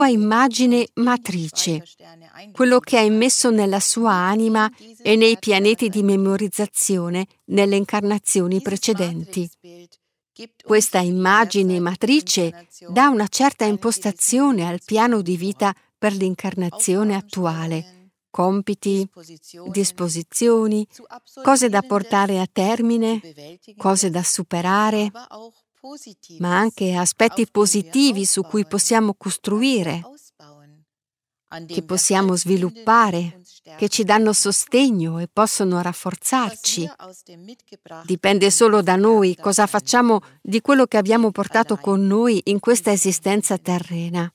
immagine matrice, quello che ha immesso nella sua anima e nei pianeti di memorizzazione nelle incarnazioni precedenti. Questa immagine matrice dà una certa impostazione al piano di vita per l'incarnazione attuale, compiti, disposizioni, cose da portare a termine, cose da superare, ma anche aspetti positivi su cui possiamo costruire, che possiamo sviluppare, che ci danno sostegno e possono rafforzarci. Dipende solo da noi cosa facciamo di quello che abbiamo portato con noi in questa esistenza terrena.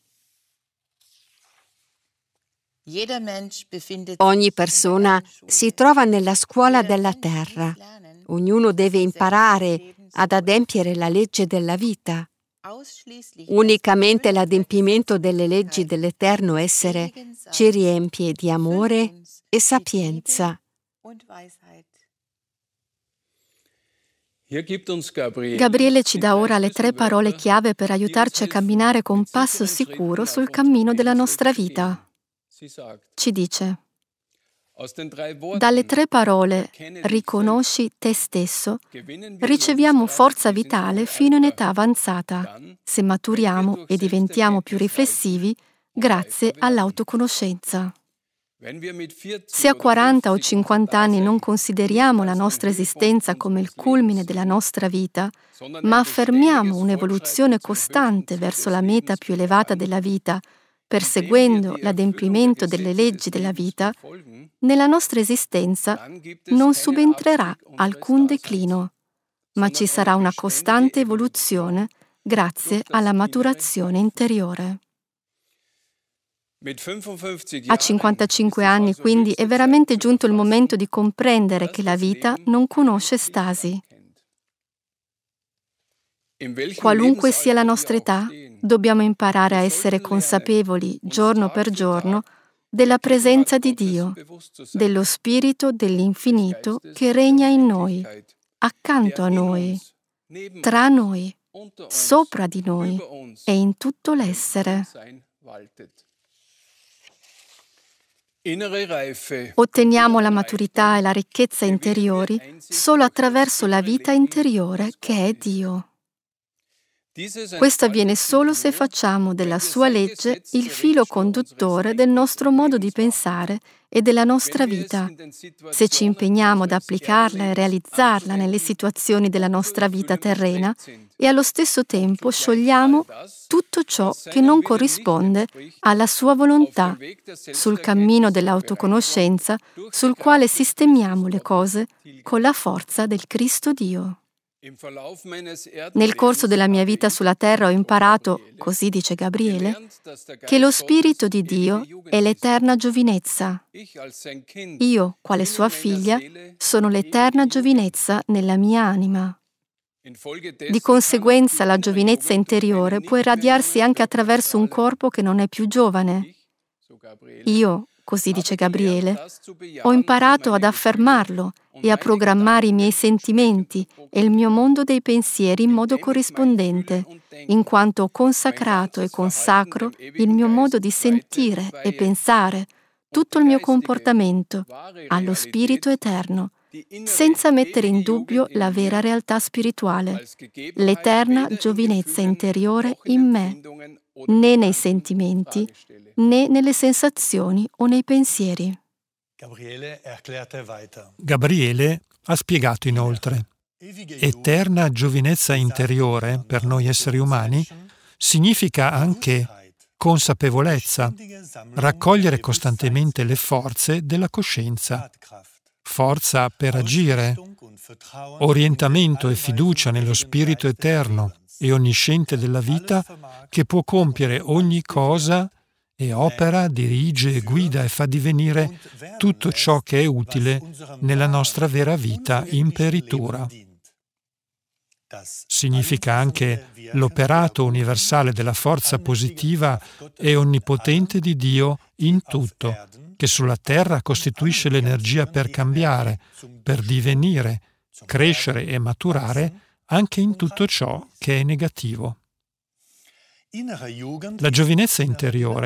Ogni persona si trova nella scuola della terra. Ognuno deve imparare ad adempiere la legge della vita. Unicamente l'adempimento delle leggi dell'eterno essere ci riempie di amore e sapienza. Gabriele ci dà ora le 3 parole chiave per aiutarci a camminare con passo sicuro sul cammino della nostra vita. Ci dice: dalle 3 parole riconosci te stesso, riceviamo forza vitale fino in età avanzata, se maturiamo e diventiamo più riflessivi grazie all'autoconoscenza. Se a 40 o 50 anni non consideriamo la nostra esistenza come il culmine della nostra vita, ma affermiamo un'evoluzione costante verso la meta più elevata della vita, perseguendo l'adempimento delle leggi della vita, nella nostra esistenza non subentrerà alcun declino, ma ci sarà una costante evoluzione grazie alla maturazione interiore. A 55 anni, quindi, è veramente giunto il momento di comprendere che la vita non conosce stasi. Qualunque sia la nostra età, dobbiamo imparare a essere consapevoli, giorno per giorno, della presenza di Dio, dello Spirito dell'infinito che regna in noi, accanto a noi, tra noi, sopra di noi e in tutto l'essere. Otteniamo la maturità e la ricchezza interiori solo attraverso la vita interiore che è Dio. Questo avviene solo se facciamo della sua legge il filo conduttore del nostro modo di pensare e della nostra vita, se ci impegniamo ad applicarla e realizzarla nelle situazioni della nostra vita terrena e allo stesso tempo sciogliamo tutto ciò che non corrisponde alla sua volontà sul cammino dell'autoconoscenza sul quale sistemiamo le cose con la forza del Cristo Dio. Nel corso della mia vita sulla terra ho imparato, così dice Gabriele, che lo Spirito di Dio è l'eterna giovinezza. Io, quale sua figlia, sono l'eterna giovinezza nella mia anima. Di conseguenza la giovinezza interiore può irradiarsi anche attraverso un corpo che non è più giovane. Io, così dice Gabriele, ho imparato ad affermarlo e a programmare i miei sentimenti e il mio mondo dei pensieri in modo corrispondente, in quanto ho consacrato e consacro il mio modo di sentire e pensare, tutto il mio comportamento, allo Spirito Eterno, senza mettere in dubbio la vera realtà spirituale, l'eterna giovinezza interiore in me, né nei sentimenti, né nelle sensazioni o nei pensieri. Gabriele ha spiegato inoltre: eterna giovinezza interiore per noi esseri umani significa anche consapevolezza, raccogliere costantemente le forze della coscienza, forza per agire, orientamento e fiducia nello Spirito Eterno e onnisciente della vita che può compiere ogni cosa e opera, dirige, guida e fa divenire tutto ciò che è utile nella nostra vera vita imperitura. Significa anche l'operato universale della forza positiva e onnipotente di Dio in tutto, che sulla terra costituisce l'energia per cambiare, per divenire, crescere e maturare anche in tutto ciò che è negativo. La giovinezza interiore